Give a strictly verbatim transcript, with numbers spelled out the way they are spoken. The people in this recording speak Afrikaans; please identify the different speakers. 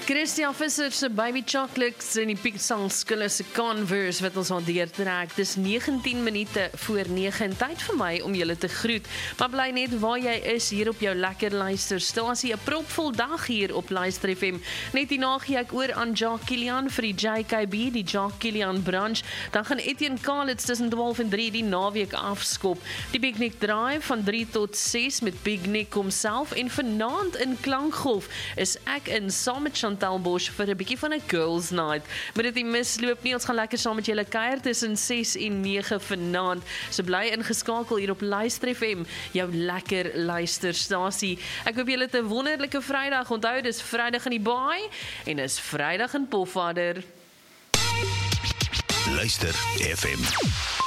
Speaker 1: Christian Visser se Baby Chocolates en die Piet Sangskille se Converse wat ons aan deurtrek. Dis negentien minute voor nege en tyd vir my om julle te groet. Maar bly net waar jy is hier op jou lekker luisterstasie. 'n Propvol dag hier op Luister F M. Net hierna gee ek oor aan Jacques Kilian vir die J K B, die Jacques Kilian brunch. Dan gaan Etienne Kalitz tussen twaalf en drie die naweek afskop. Die Big Nick Drive van drie tot ses met Big Nick homself en vanaand in Klankgolf is ek in saam met Chantal Bosch vir 'n bietjie van 'n girls night. Moet dit nie misloop nie, ons gaan lekker saam met julle kuier tussen ses en nege vanaand. So bly ingeskakel hier op Luister F M, jou lekker luisterstasie. Ek hoop julle het 'n wonderlike Vrydag. Onthou, dis Vrydag in die Baai en is Vrydag in Pofadder.
Speaker 2: Luister F M.